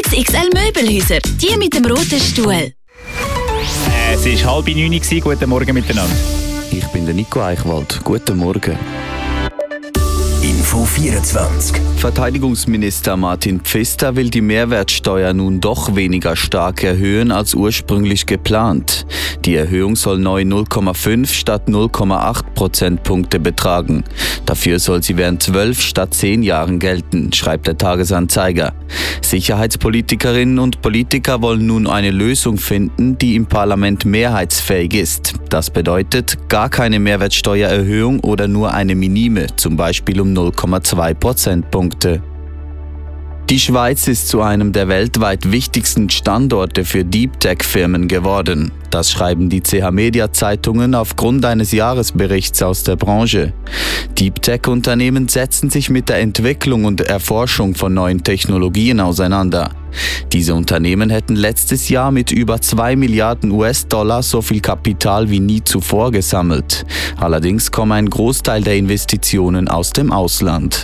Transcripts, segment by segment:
XXL Möbelhäuser, die mit dem roten Stuhl. Es war 8:30. Guten Morgen miteinander. Ich bin der Nico Eichwald. Guten Morgen. Info 24. Verteidigungsminister Martin Pfister will die Mehrwertsteuer nun doch weniger stark erhöhen als ursprünglich geplant. Die Erhöhung soll neu 0,5 statt 0,8 Prozentpunkte betragen. Dafür soll sie während 12 statt 10 Jahren gelten, schreibt der Tages-Anzeiger. Sicherheitspolitikerinnen und Politiker wollen nun eine Lösung finden, die im Parlament mehrheitsfähig ist. Das bedeutet gar keine Mehrwertsteuererhöhung oder nur eine minime, zum Beispiel um 0,2 Prozentpunkte. Die Schweiz ist zu einem der weltweit wichtigsten Standorte für Deep Tech-Firmen geworden. Das schreiben die CH-Media-Zeitungen aufgrund eines Jahresberichts aus der Branche. Deep Tech-Unternehmen setzen sich mit der Entwicklung und Erforschung von neuen Technologien auseinander. Diese Unternehmen hätten letztes Jahr mit über 2 Milliarden US-Dollar so viel Kapital wie nie zuvor gesammelt. Allerdings komme ein Großteil der Investitionen aus dem Ausland.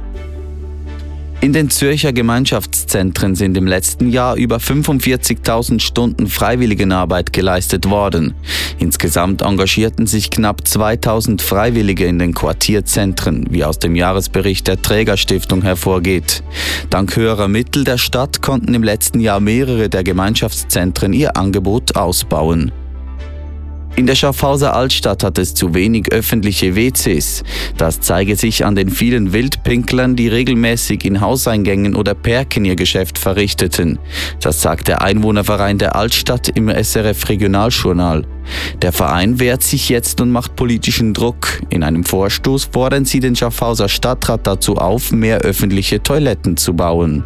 In den Zürcher Gemeinschaftszentren sind im letzten Jahr über 45.000 Stunden Freiwilligenarbeit geleistet worden. Insgesamt engagierten sich knapp 2.000 Freiwillige in den Quartierzentren, wie aus dem Jahresbericht der Trägerstiftung hervorgeht. Dank höherer Mittel der Stadt konnten im letzten Jahr mehrere der Gemeinschaftszentren ihr Angebot ausbauen. In der Schaffhauser Altstadt hat es zu wenig öffentliche WCs. Das zeige sich an den vielen Wildpinklern, die regelmäßig in Hauseingängen oder Pärken ihr Geschäft verrichteten. Das sagt der Einwohnerverein der Altstadt im SRF Regionaljournal. Der Verein wehrt sich jetzt und macht politischen Druck. In einem Vorstoß fordern sie den Schaffhauser Stadtrat dazu auf, mehr öffentliche Toiletten zu bauen.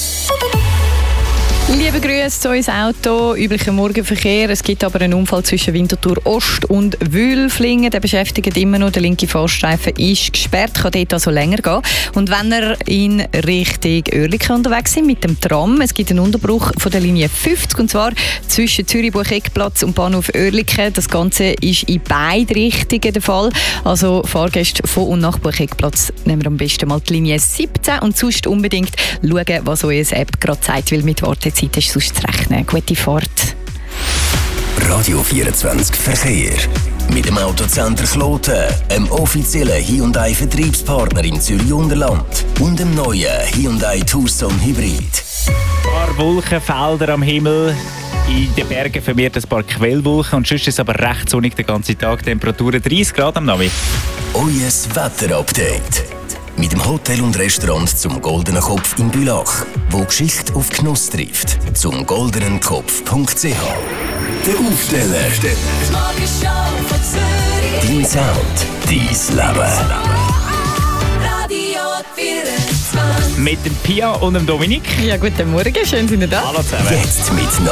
Liebe Grüße zu unserem Auto, üblicher Morgenverkehr. Es gibt aber einen Unfall zwischen Winterthur Ost und Wülflingen. Der beschäftigt immer noch. Der linke Fahrstreifen ist gesperrt, kann dort also länger gehen. Und wenn ihr in Richtung Oerlikon unterwegs sind mit dem Tram, es gibt einen Unterbruch von der Linie 50, und zwar zwischen Zürich-Bucheckplatz und Bahnhof Oerlikon. Das Ganze ist in beide Richtungen der Fall. Also Fahrgäste von und nach Bucheckplatz nehmen wir am besten mal die Linie 17 und sonst unbedingt schauen, was eure App gerade sagt, weil mit Wartezeit ist sonst zu rechnen. Gute Fahrt. Radio 24 Verkehr. Mit dem Autocenter Kloten, einem offiziellen Hyundai-Vertriebspartner im Zürich-Unterland und dem neuen Hyundai Tucson Hybrid. Ein paar Wolkenfelder am Himmel. In den Bergen vermehrt ein paar Quellwolken und sonst ist es aber recht sonnig den ganzen Tag. Temperaturen 30 Grad am Navi. Euer Wetterupdate. Mit dem Hotel und Restaurant zum Goldenen Kopf in Bülach, wo Geschichte auf Genuss trifft. Zum goldenenkopf.ch. Der Aufsteller. Dein Sound, dein Leben. Mit dem Pia und dem Dominik. Ja, guten Morgen, schön sind ihr da. Hallo zusammen. Jetzt mit